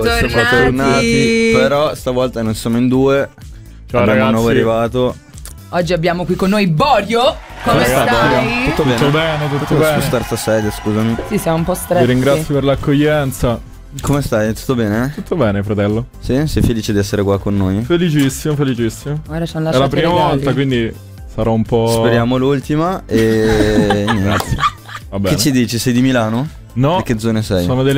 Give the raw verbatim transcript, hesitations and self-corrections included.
Tornati. Siamo tornati, però stavolta non siamo in due. Ciao abbiamo ragazzi. un nuovo arrivato. Oggi abbiamo qui con noi Borio. Come Ciao, stai? Tutto, Tutto bene? bene, tutto Potevo bene. spostare sta sedia, scusami. Sì, siamo un po' Vi stretti. ringrazio per l'accoglienza. Come stai? Tutto bene? Tutto bene, fratello. Sì? Sei felice di essere qua con noi? Felicissimo, felicissimo. Ora ci hanno È la lasciato prima i regali. volta, quindi sarò un po'. Speriamo l'ultima. E niente. Va bene. Che ci dici? Sei di Milano? No, Di che zone sei? sono delle